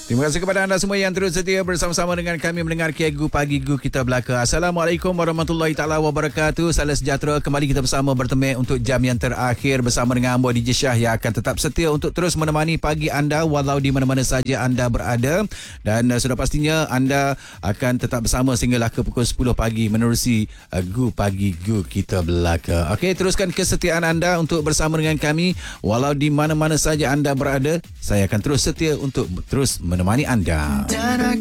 Terima kasih kepada anda semua yang terus setia bersama-sama dengan kami mendengar Gu Pagi Gu Kita Belaka. Assalamualaikum warahmatullahi taala wabarakatuh. Salam sejahtera. Kembali kita bersama bertemu untuk jam yang terakhir bersama dengan Ambo DJ Syah yang akan tetap setia untuk terus menemani pagi anda walau di mana-mana saja anda berada. Dan sudah pastinya anda akan tetap bersama sehinggalah ke pukul 10 pagi menerusi Gu Pagi Gu Kita Belaka. Okey, teruskan kesetiaan anda untuk bersama dengan kami walau di mana-mana saja anda berada. Saya akan terus setia untuk terus menemani anda.